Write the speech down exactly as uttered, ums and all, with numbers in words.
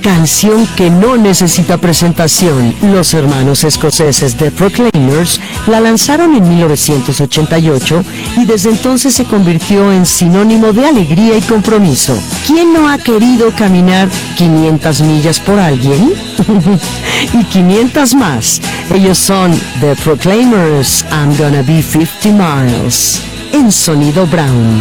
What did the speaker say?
canción que no necesita presentación. Los hermanos escoceses The Proclaimers la lanzaron en mil novecientos ochenta y ocho y desde entonces se convirtió en sinónimo de alegría y compromiso. ¿Quién no ha querido caminar quinientas millas por alguien? Y quinientas más. Ellos son The Proclaimers, I'm Gonna Be fifty miles, en Sonido Brown.